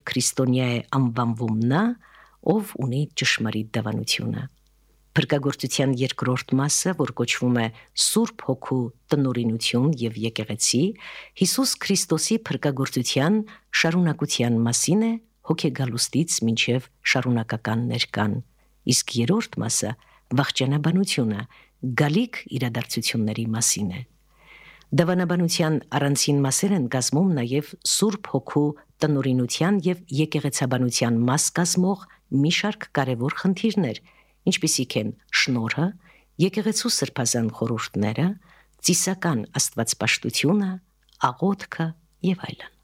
քրիստոնյա է անվանվում նա, ով ունի ճշմարիտ դավանությունը։ Փրկagorցության երկրորդ մասը, որ կոչվում է Սուրբ Հոգու տնօրինություն եւ եկեղեցի, Հիսուս Քրիստոսի փրկagorցության շարունակության մասին է հոգեգալուստից մինչև շարունակական ներկան, իսկ երրորդ մասը վախճանաբանությունը, գալիք իրադարձությունների մասին է։ Դավանաբանության առանցին մասեր են կազմում նաև Սուրբ Հոգու տնօրինության եւ եկեղեցաբանության մաս կազմող մի շարք կարևոր խնդիրներ, ինչպիսիք են շնորհը, եկեղեցու սրբազան խորհուրդները, ծիսական աստվածպաշտությունը, աղոթքը եւ այլն։